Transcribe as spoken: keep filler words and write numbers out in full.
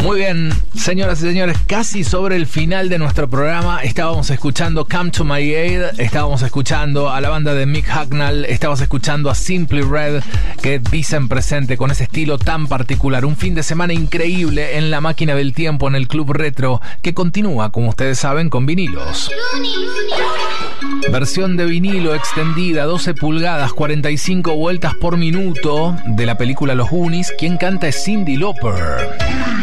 Muy bien, señoras y señores, casi sobre el final de nuestro programa. Estábamos escuchando Come to My Aid, estábamos escuchando a la banda de Mick Hucknall, estábamos escuchando a Simply Red, que dicen presente con ese estilo tan particular. Un fin de semana increíble en la máquina del tiempo en el Club Retro, que continúa, como ustedes saben, con vinilos. Versión de vinilo extendida, doce pulgadas, cuarenta y cinco vueltas por minuto, de la película Los Goonies. Quien canta es Cyndi Lauper.